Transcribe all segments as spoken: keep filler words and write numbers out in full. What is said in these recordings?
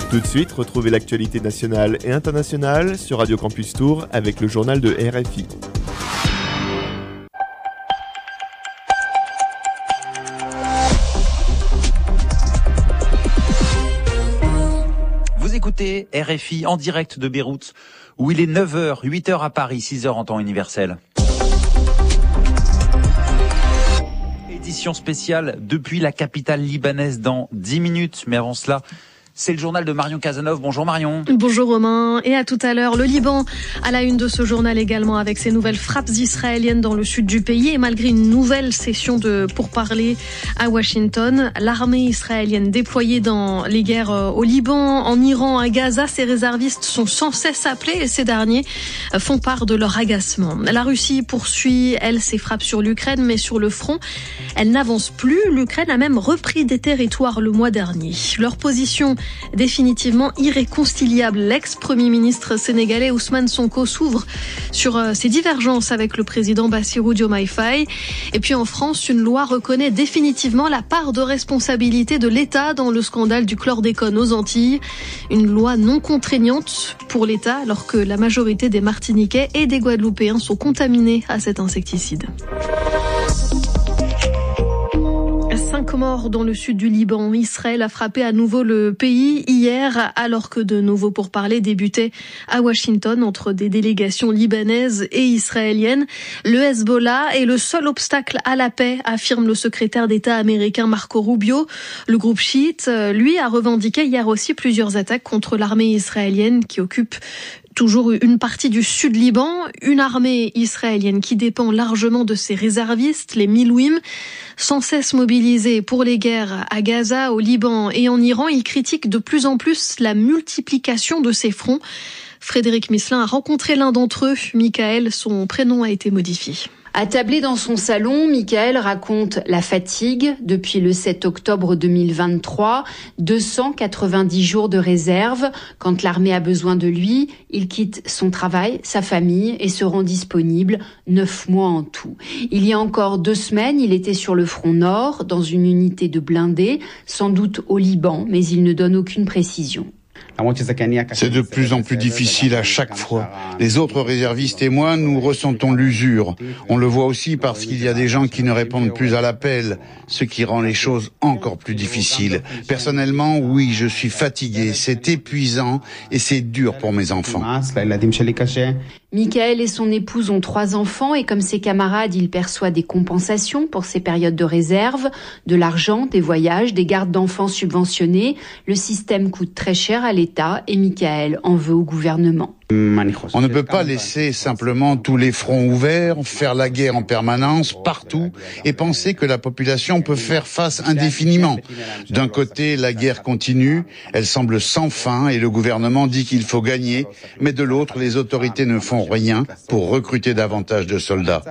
Tout de suite, retrouvez l'actualité nationale et internationale sur Radio Campus Tours avec le journal de R F I. Vous écoutez R F I en direct de Beyrouth, où il est neuf heures, huit heures à Paris, six heures en temps universel. Édition spéciale depuis la capitale libanaise dans dix minutes, mais avant cela, c'est le journal de Marion Cazeneuve. Bonjour Marion. Bonjour Romain, et à tout à l'heure. Le Liban à la une de ce journal également, avec ses nouvelles frappes israéliennes dans le sud du pays, et malgré une nouvelle session de pourparlers à Washington, l'armée israélienne déployée dans les guerres au Liban, en Iran, à Gaza, ses réservistes sont sans cesse appelés, et ces derniers font part de leur agacement. La Russie poursuit, elle, ses frappes sur l'Ukraine, mais sur le front, elle n'avance plus. L'Ukraine a même repris des territoires le mois dernier. Leur position définitivement irréconciliable. L'ex-premier ministre sénégalais Ousmane Sonko s'ouvre sur ses divergences avec le président Bassirou Diomaye Faye. Et puis en France, une loi reconnaît définitivement la part de responsabilité de l'État dans le scandale du chlordécone aux Antilles. Une loi non contraignante pour l'État, alors que la majorité des Martiniquais et des Guadeloupéens sont contaminés à cet insecticide. Cinq morts dans le sud du Liban. Israël a frappé à nouveau le pays hier, alors que de nouveaux pourparlers débutaient à Washington entre des délégations libanaises et israéliennes. Le Hezbollah est le seul obstacle à la paix, affirme le secrétaire d'État américain Marco Rubio. Le groupe chiite, lui, a revendiqué hier aussi plusieurs attaques contre l'armée israélienne qui occupe toujours une partie du sud Liban, une armée israélienne qui dépend largement de ses réservistes, les Milouim, sans cesse mobilisés pour les guerres à Gaza, au Liban et en Iran. Il critique de plus en plus la multiplication de ces fronts. Frédéric Misselin a rencontré l'un d'entre eux, Michael, son prénom a été modifié. Attablé dans son salon, Michael raconte la fatigue. Depuis le sept octobre deux mille vingt-trois, deux cent quatre-vingt-dix jours de réserve. Quand l'armée a besoin de lui, il quitte son travail, sa famille et se rend disponible, neuf mois en tout. Il y a encore deux semaines, il était sur le front nord, dans une unité de blindés, sans doute au Liban, mais il ne donne aucune précision. C'est de plus en plus difficile à chaque fois. Les autres réservistes et moi, nous ressentons l'usure. On le voit aussi parce qu'il y a des gens qui ne répondent plus à l'appel, ce qui rend les choses encore plus difficiles. Personnellement, oui, je suis fatigué, c'est épuisant et c'est dur pour mes enfants. Michael et son épouse ont trois enfants et comme ses camarades, il perçoit des compensations pour ces périodes de réserve, de l'argent, des voyages, des gardes d'enfants subventionnés. Le système coûte très cher à l'État et Michael en veut au gouvernement. On ne peut pas laisser simplement tous les fronts ouverts, faire la guerre en permanence, partout, et penser que la population peut faire face indéfiniment. D'un côté, la guerre continue, elle semble sans fin, et le gouvernement dit qu'il faut gagner, mais de l'autre, les autorités ne font rien pour recruter davantage de soldats.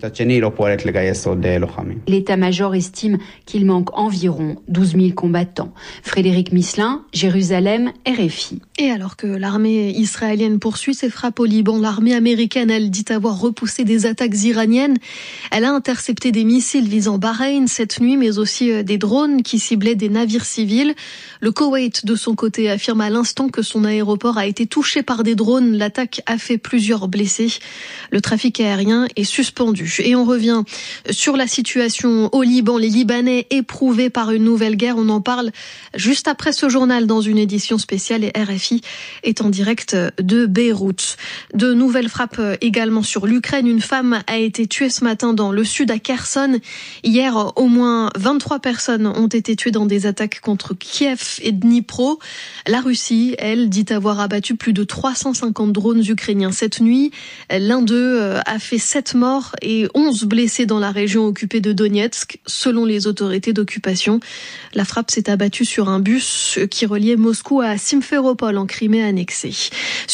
L'état-major estime qu'il manque environ douze mille combattants. Frédéric Misselin, Jérusalem, R F I. Et alors que l'armée israélienne poursuit ses frappes au Liban, l'armée américaine, elle, dit avoir repoussé des attaques iraniennes. Elle a intercepté des missiles visant Bahreïn cette nuit, mais aussi des drones qui ciblaient des navires civils. Le Koweït, de son côté, affirme à l'instant que son aéroport a été touché par des drones. L'attaque a fait plusieurs blessés. Le trafic aérien est suspendu. Et on revient sur la situation au Liban. Les Libanais éprouvés par une nouvelle guerre. On en parle juste après ce journal dans une édition spéciale, et R F I est en direct de Beyrouth. De nouvelles frappes également sur l'Ukraine. Une femme a été tuée ce matin dans le sud à Kherson. Hier, au moins vingt-trois personnes ont été tuées dans des attaques contre Kiev et Dnipro. La Russie, elle, dit avoir abattu plus de trois cent cinquante drones ukrainiens cette nuit. L'un d'eux a fait sept morts et onze blessés dans la région occupée de Donetsk, selon les autorités d'occupation. La frappe s'est abattue sur un bus qui reliait Moscou à Simferopol, en Crimée annexée. Sur le front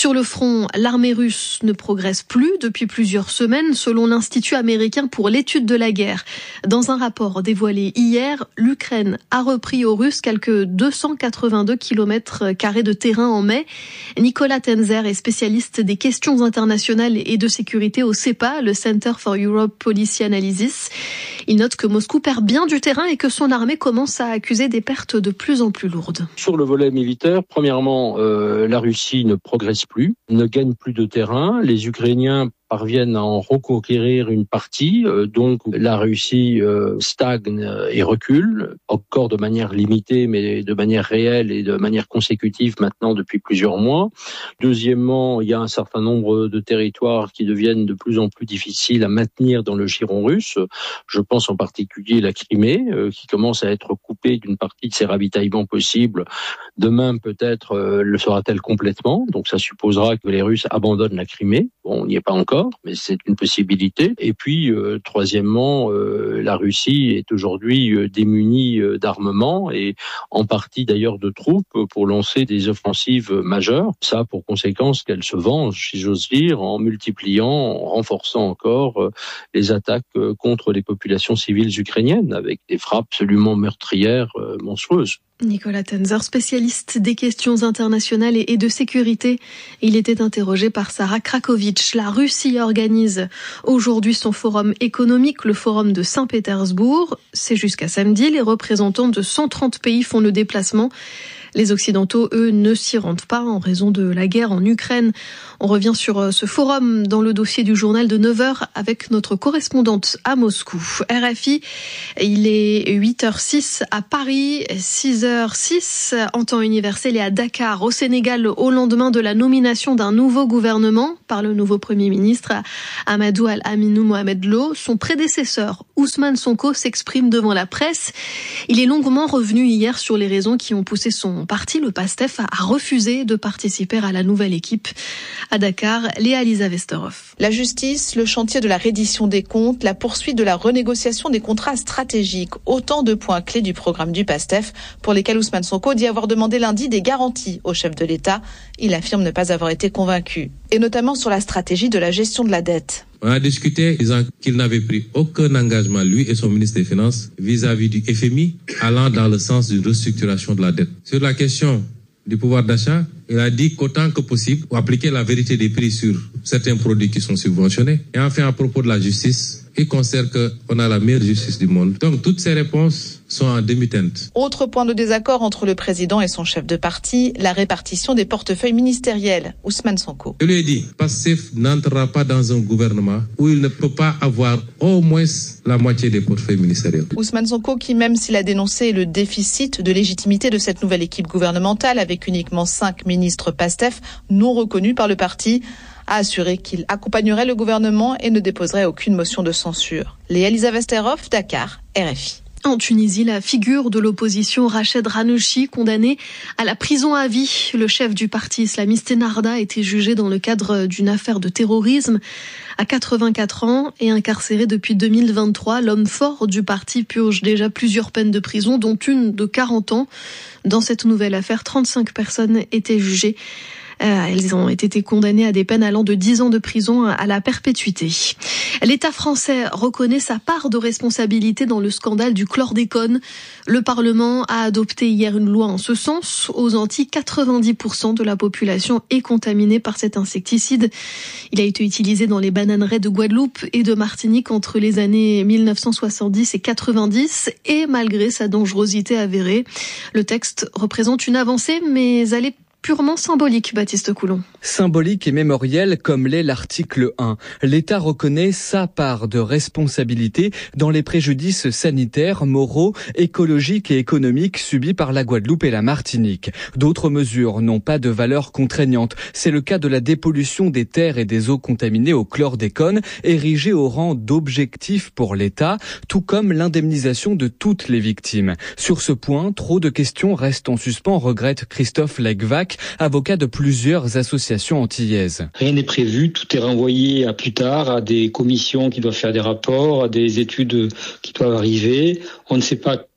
front, l'armée russe ne progresse plus depuis plusieurs semaines, selon l'Institut américain pour l'étude de la guerre. Dans un rapport dévoilé hier, l'Ukraine a repris aux Russes quelques deux cent quatre-vingt-deux kilomètres carrés de terrain en mai. Nicolas Tenzer est spécialiste des questions internationales et de sécurité au C E P A, le Center for Europe Policy Analysis. Il note que Moscou perd bien du terrain et que son armée commence à accuser des pertes de plus en plus lourdes. Sur le volet militaire, premièrement, euh, la Russie ne progresse plus, ne gagne plus de terrain. Les Ukrainiens parviennent à en reconquérir une partie, euh, donc la Russie euh, stagne et recule, encore de manière limitée, mais de manière réelle et de manière consécutive maintenant depuis plusieurs mois. Deuxièmement, il y a un certain nombre de territoires qui deviennent de plus en plus difficiles à maintenir dans le giron russe. Je pense en particulier à la Crimée, euh, qui commence à être coupée d'une partie de ses ravitaillements possibles. Demain, peut-être, euh, le sera-t-elle complètement. Donc ça supposera que les Russes abandonnent la Crimée. Bon, on n'y est pas encore, mais c'est une possibilité. Et puis, euh, troisièmement, euh, la Russie est aujourd'hui euh, démunie euh, d'armement et en partie d'ailleurs de troupes pour lancer des offensives majeures. Ça a pour conséquence qu'elle se venge, si j'ose dire, en multipliant, en renforçant encore euh, les attaques euh, contre les populations civiles ukrainiennes avec des frappes absolument meurtrières euh, monstrueuses. Nicolas Tenzer, spécialiste des questions internationales et de sécurité. Il était interrogé par Sarah Krakovic. La Russie organise aujourd'hui son forum économique, le forum de Saint-Pétersbourg. C'est jusqu'à samedi. Les représentants de cent trente pays font le déplacement. Les Occidentaux, eux, ne s'y rendent pas en raison de la guerre en Ukraine. On revient sur ce forum dans le dossier du journal de neuf heures avec notre correspondante à Moscou. R F I, il est huit heures six à Paris, six heures six en temps universel et à Dakar, au Sénégal, au lendemain de la nomination d'un nouveau gouvernement par le nouveau Premier ministre Amadou Al-Aminou Mohamed Lo. Son prédécesseur, Ousmane Sonko, s'exprime devant la presse. Il est longuement revenu hier sur les raisons qui ont poussé son parti, le PASTEF, a refusé de participer à la nouvelle équipe. À Dakar, Léa Lisa Vesterhoff. La justice, le chantier de la reddition des comptes, la poursuite de la renégociation des contrats stratégiques, autant de points clés du programme du PASTEF pour lesquels Ousmane Sonko dit avoir demandé lundi des garanties au chef de l'État. Il affirme ne pas avoir été convaincu, et notamment sur la stratégie de la gestion de la dette. On a discuté disant qu'il n'avait pris aucun engagement, lui et son ministre des Finances, vis-à-vis du F M I, allant dans le sens d'une restructuration de la dette. Sur la question du pouvoir d'achat, il a dit qu'autant que possible, pour appliquer la vérité des prix sur certains produits qui sont subventionnés. Et enfin, à propos de la justice, il considère qu'on a la meilleure justice du monde. Donc, toutes ces réponses sont en demi-teinte. Autre point de désaccord entre le président et son chef de parti, la répartition des portefeuilles ministériels. Ousmane Sonko. Je lui ai dit, PASTEF n'entrera pas dans un gouvernement où il ne peut pas avoir au moins la moitié des portefeuilles ministériels. Ousmane Sonko qui, même s'il a dénoncé le déficit de légitimité de cette nouvelle équipe gouvernementale avec uniquement cinq ministres PASTEF non reconnus par le parti, a assuré qu'il accompagnerait le gouvernement et ne déposerait aucune motion de censure. Léa Lisa Vesterhoff, Dakar, R F I. En Tunisie, la figure de l'opposition Rached Ghannouchi, condamné à la prison à vie. Le chef du parti islamiste Ennahda a été jugé dans le cadre d'une affaire de terrorisme. À quatre-vingt-quatre ans et incarcéré depuis deux mille vingt-trois, l'homme fort du parti purge déjà plusieurs peines de prison, dont une de quarante ans. Dans cette nouvelle affaire, trente-cinq personnes étaient jugées. Elles ont été condamnées à des peines allant de dix ans de prison à la perpétuité. L'État français reconnaît sa part de responsabilité dans le scandale du chlordécone. Le Parlement a adopté hier une loi en ce sens. Aux Antilles, quatre-vingt-dix pour cent de la population est contaminée par cet insecticide. Il a été utilisé dans les bananeraies de Guadeloupe et de Martinique entre les années mille neuf cent soixante-dix et quatre-vingt-dix, et malgré sa dangerosité avérée, le texte représente une avancée, mais elle est purement symbolique, Baptiste Coulon. Symbolique et mémoriel comme l'est l'article un. L'État reconnaît sa part de responsabilité dans les préjudices sanitaires, moraux, écologiques et économiques subis par la Guadeloupe et la Martinique. D'autres mesures n'ont pas de valeur contraignante. C'est le cas de la dépollution des terres et des eaux contaminées au chlordécone, érigée au rang d'objectif pour l'État, tout comme l'indemnisation de toutes les victimes. Sur ce point, trop de questions restent en suspens, regrette Christophe Legvac, avocat de plusieurs associations antillaises. Rien n'est prévu, tout est renvoyé à plus tard, à des commissions qui doivent faire des rapports, à des études qui doivent arriver. On ne sait pas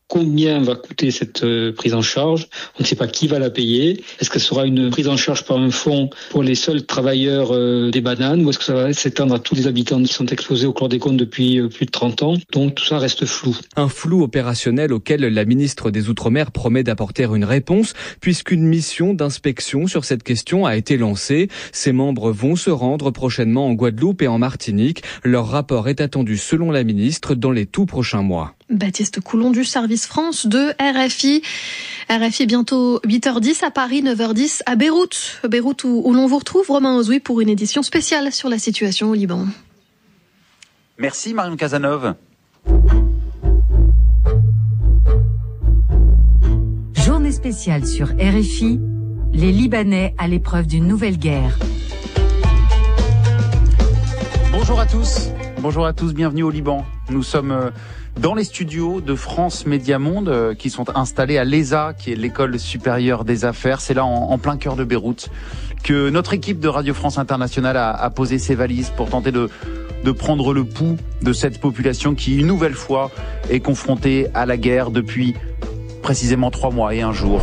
combien va coûter cette euh, prise en charge. On ne sait pas qui va la payer. Est-ce que ce sera une prise en charge par un fonds pour les seuls travailleurs euh, des bananes ou est-ce que ça va s'étendre à tous les habitants qui sont exposés au chlordécone depuis euh, plus de trente ans? Donc tout ça reste flou. Un flou opérationnel auquel la ministre des Outre-mer promet d'apporter une réponse puisqu'une mission d'inspection sur cette question a été lancée. Ses membres vont se rendre prochainement en Guadeloupe et en Martinique. Leur rapport est attendu selon la ministre dans les tout prochains mois. Baptiste Coulon du service France de R F I. R F I bientôt huit heures dix à Paris, neuf heures dix à Beyrouth. Beyrouth où, où l'on vous retrouve, Romain Ozoui, pour une édition spéciale sur la situation au Liban. Merci Marion Cazeneuve. Journée spéciale sur R F I, les Libanais à l'épreuve d'une nouvelle guerre. Bonjour à tous, bonjour à tous, bienvenue au Liban. Nous sommes dans les studios de France Média Monde qui sont installés à l'E S A, qui est l'école supérieure des affaires. C'est là en, en plein cœur de Beyrouth que notre équipe de Radio France Internationale a, a posé ses valises pour tenter de, de prendre le pouls de cette population qui, une nouvelle fois, est confrontée à la guerre depuis précisément trois mois et un jour.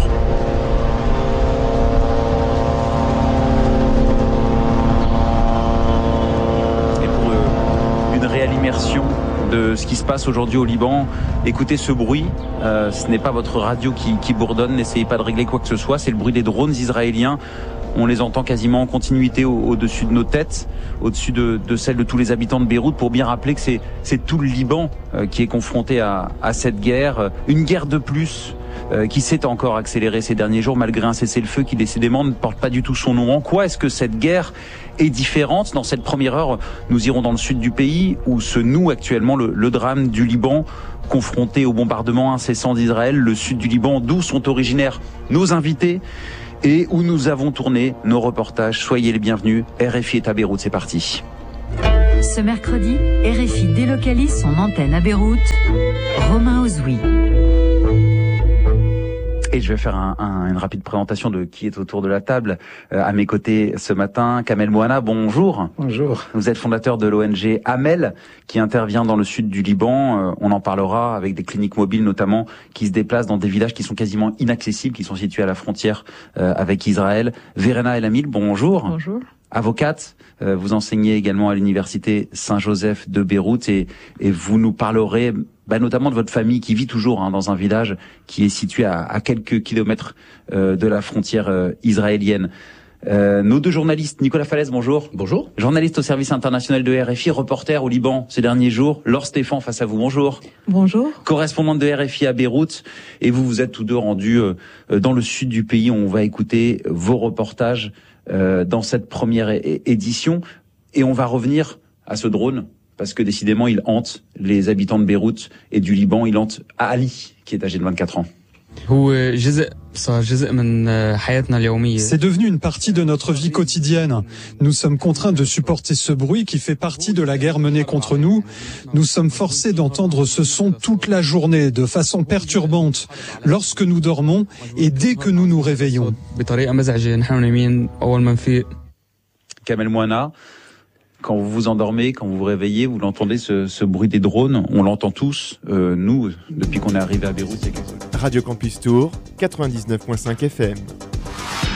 Et pour euh, une réelle immersion de ce qui se passe aujourd'hui au Liban, écoutez ce bruit, euh, ce n'est pas votre radio qui, qui bourdonne, n'essayez pas de régler quoi que ce soit, c'est le bruit des drones israéliens. On les entend quasiment en continuité au, au-dessus de nos têtes, au-dessus de, de celles de tous les habitants de Beyrouth, pour bien rappeler que c'est, c'est tout le Liban euh, qui est confronté à, à cette guerre, une guerre de plus euh, qui s'est encore accélérée ces derniers jours malgré un cessez-le-feu qui décidément ne porte pas du tout son nom. En quoi est-ce que cette guerre est différente? Dans cette première heure, nous irons dans le sud du pays où se noue actuellement le, le drame du Liban, confronté au bombardement incessant d'Israël, le sud du Liban d'où sont originaires nos invités et où nous avons tourné nos reportages. Soyez les bienvenus, R F I est à Beyrouth, c'est parti. Ce mercredi, R F I délocalise son antenne à Beyrouth. Romain Ozoui. Et je vais faire un, un, une rapide présentation de qui est autour de la table. Euh, à mes côtés ce matin, Kamel Mouana, bonjour. Bonjour. Vous êtes fondateur de l'O N G Amel, qui intervient dans le sud du Liban. Euh, on en parlera avec des cliniques mobiles notamment, qui se déplacent dans des villages qui sont quasiment inaccessibles, qui sont situés à la frontière euh, avec Israël. Verena Elamil, bonjour. Bonjour. Avocate, euh, vous enseignez également à l'université Saint-Joseph de Beyrouth et, et vous nous parlerez bah, notamment de votre famille qui vit toujours hein, dans un village qui est situé à, à quelques kilomètres euh, de la frontière euh, israélienne. Euh, nos deux journalistes, Nicolas Falaise, bonjour. Bonjour. Journaliste au service international de R F I, reporter au Liban ces derniers jours. Laure Stéphane face à vous, bonjour. Bonjour. Correspondante de R F I à Beyrouth. Et vous, vous êtes tous deux rendus euh, dans le sud du pays. On va écouter vos reportages euh, dans cette première é- édition. Et on va revenir à ce drone, parce que décidément, il hante les habitants de Beyrouth et du Liban. Il hante Ali, qui est âgé de vingt-quatre ans. C'est devenu une partie de notre vie quotidienne. Nous sommes contraints de supporter ce bruit qui fait partie de la guerre menée contre nous. Nous sommes forcés d'entendre ce son toute la journée, de façon perturbante, lorsque nous dormons et dès que nous nous réveillons. Kamel Mouana, quand vous vous endormez, quand vous vous réveillez, vous l'entendez, ce, ce bruit des drones. On l'entend tous, euh, nous, depuis qu'on est arrivé à Beyrouth. Radio Campus Tour, quatre-vingt-dix-neuf virgule cinq F M.